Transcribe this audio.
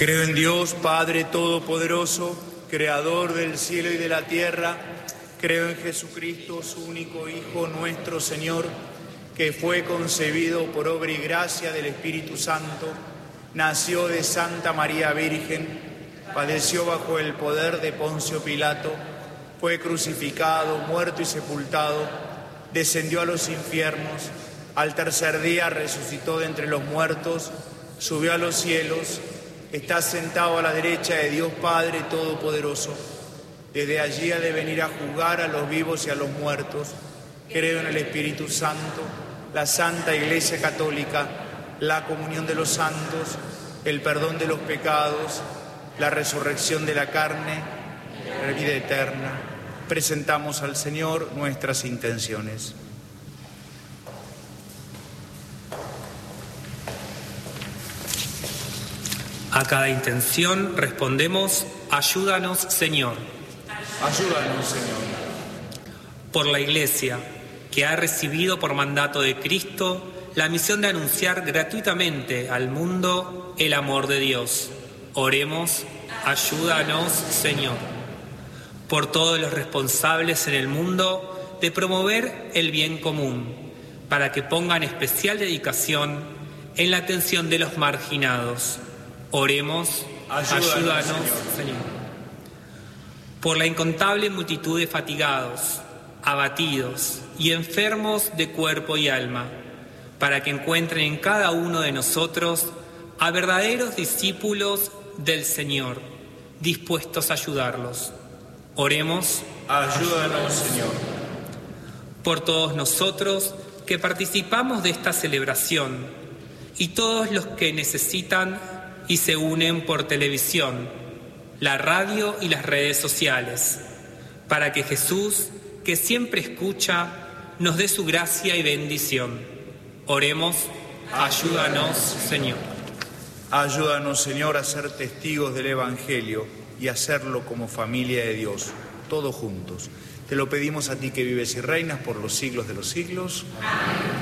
Creo en Dios, Padre Todopoderoso, Creador del cielo y de la tierra. Creo en Jesucristo, su único Hijo, nuestro Señor, que fue concebido por obra y gracia del Espíritu Santo, nació de Santa María Virgen, padeció bajo el poder de Poncio Pilato, fue crucificado, muerto y sepultado, descendió a los infiernos, al tercer día resucitó de entre los muertos, subió a los cielos, está sentado a la derecha de Dios Padre Todopoderoso. Desde allí ha de venir a juzgar a los vivos y a los muertos. Creo en el Espíritu Santo, la Santa Iglesia Católica, la comunión de los santos, el perdón de los pecados, la resurrección de la carne, la vida eterna. Presentamos al Señor nuestras intenciones. A cada intención respondemos: ayúdanos, Señor. Ayúdanos, Señor. Por la Iglesia, que ha recibido por mandato de Cristo la misión de anunciar gratuitamente al mundo el amor de Dios. Oremos: ayúdanos, Señor. Por todos los responsables en el mundo de promover el bien común, para que pongan especial dedicación en la atención de los marginados. Oremos: ayúdanos, Señor. Por la incontable multitud de fatigados, abatidos y enfermos de cuerpo y alma, para que encuentren en cada uno de nosotros a verdaderos discípulos del Señor, dispuestos a ayudarlos. Oremos: ayúdanos, Señor. Por todos nosotros que participamos de esta celebración y todos los que necesitan y se unen por televisión, la radio y las redes sociales, para que Jesús, que siempre escucha, nos dé su gracia y bendición. Oremos: ayúdanos, Señor. Ayúdanos, Señor, a ser testigos del Evangelio y hacerlo como familia de Dios, todos juntos. Te lo pedimos a ti que vives y reinas por los siglos de los siglos. Amén.